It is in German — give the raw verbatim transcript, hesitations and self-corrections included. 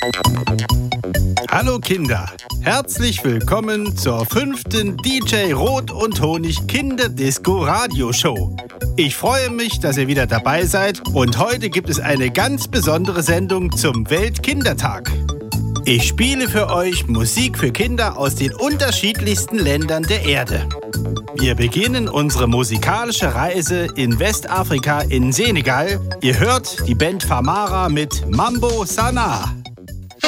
Hallo Kinder, herzlich willkommen zur fünften D J Rot und Honig Kinderdisco Radioshow. Ich freue mich, dass ihr wieder dabei seid und heute gibt es eine ganz besondere Sendung zum Weltkindertag. Ich spiele für euch Musik für Kinder aus den unterschiedlichsten Ländern der Erde. Wir beginnen unsere musikalische Reise in Westafrika in Senegal. Ihr hört die Band Famara mit Mambo Sana.